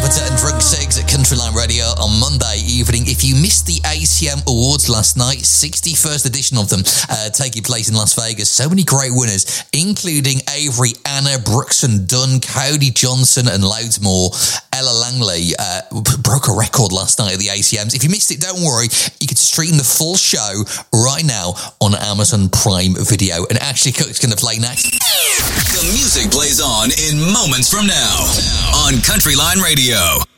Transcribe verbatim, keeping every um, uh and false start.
Jupiter and Drunk Sigs at Countryline Radio on Monday evening. If you missed the A C M Awards last night, sixty-first edition of them uh, taking place in Las Vegas. So many great winners, including Avery, Anna, Brooks and Dunn, Cody Johnson and loads more. Ella Langley uh, broke a record last night at the A C Ms. If you missed it, don't worry. You can stream the full show right now on Amazon Prime Video. And Ashley Cook's going to play next. The music plays on in moments from now on Countryline Radio.